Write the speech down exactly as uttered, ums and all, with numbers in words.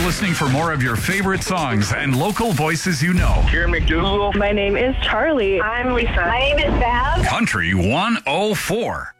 listening for more of your favorite songs and local voices you know. Here McDougal. My name is Charlie. I'm Lisa. My name is Bab. Country one oh four.